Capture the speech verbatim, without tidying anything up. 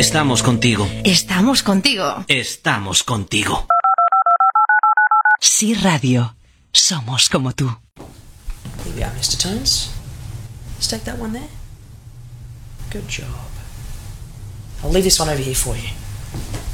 Estamos contigo. Estamos contigo. Estamos contigo. Sí Radio. Somos como tú. Here we are, mister Tones. Let's take that one there. Good job. I'll leave this one over here for you.